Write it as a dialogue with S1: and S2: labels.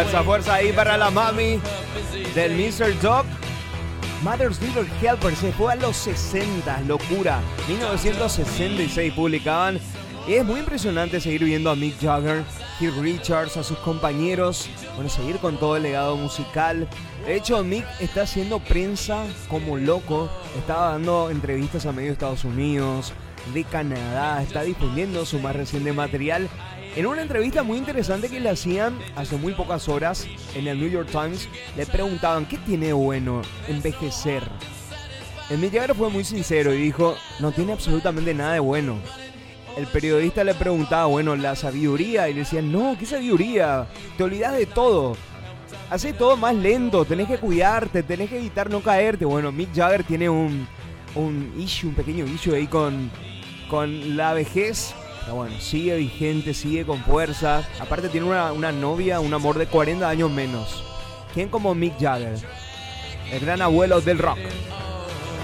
S1: Fuerza ahí para la mami del Mr. Dog. Mother's Little Helper se fue a los 60, locura. 1966 publicaban. Y es muy impresionante seguir viendo a Mick Jagger, Keith Richards, a sus compañeros. Bueno, seguir con todo el legado musical. De hecho, Mick está haciendo prensa como loco. Estaba dando entrevistas a medio de Estados Unidos, de Canadá. Está difundiendo su más reciente material. En una entrevista muy interesante que le hacían hace muy pocas horas en el New York Times, le preguntaban, ¿qué tiene de bueno envejecer? El Mick Jagger fue muy sincero y dijo, no tiene absolutamente nada de bueno. El periodista le preguntaba, bueno, la sabiduría, y le decían, no, ¿qué sabiduría? Te olvidas de todo. Haces todo más lento, tenés que cuidarte, tenés que evitar no caerte. Bueno, Mick Jagger tiene un pequeño issue ahí con la vejez. Pero bueno, sigue vigente, sigue con fuerza. Aparte tiene una novia, un amor de 40 años menos. ¿Quién como Mick Jagger? El gran abuelo del rock.